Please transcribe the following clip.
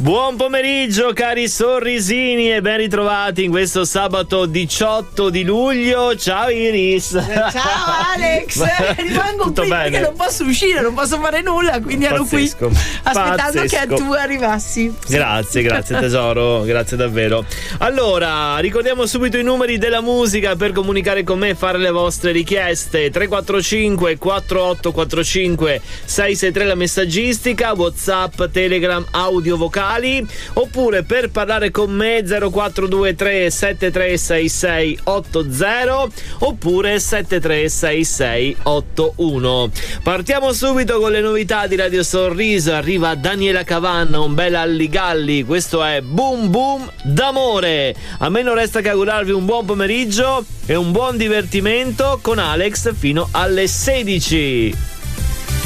Buon pomeriggio cari sorrisini e ben ritrovati in questo sabato 18 di luglio. Ciao Iris. Ciao Alex. Rimango tutto qui bene? perché non posso uscire, non posso fare nulla, quindi ero qui aspettando che tu arrivassi. Grazie tesoro, grazie davvero. Allora, ricordiamo subito i numeri della musica per comunicare con me e fare le vostre richieste. 345 4845 663 la messaggistica, WhatsApp, Telegram, audio vocali, oppure per parlare con me 0423 736680 oppure 736681. Partiamo subito con le novità di Radio Sorriso. Arriva Daniela Cavanna, un bel alligalli, questo è Boom Boom d'amore. A me non resta che augurarvi un buon pomeriggio e un buon divertimento con Alex fino alle 16.